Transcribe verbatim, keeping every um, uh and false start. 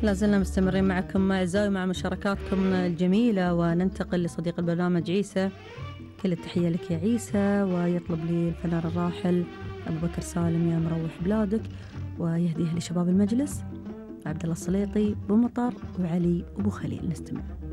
لا زلنا مستمرين معكم أعزائي مع مشاركاتكم الجميلة، وننتقل لصديق البرنامج عيسى. كل التحية لك يا عيسى، ويطلب لي الفنان الراحل أبو بكر سالم يا مروح بلادك، ويهديها لشباب المجلس عبد الله الصليطي، أبو مطر وعلي أبو خليل. نستمع.